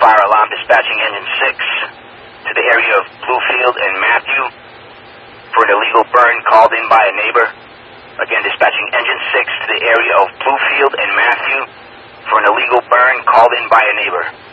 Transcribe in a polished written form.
fire alarm dispatching engine 6 to the area of Bluefield and Matthew for an illegal burn called in by a neighbor. Again, dispatching engine 6 to the area of Bluefield and Matthew for an illegal burn called in by a neighbor.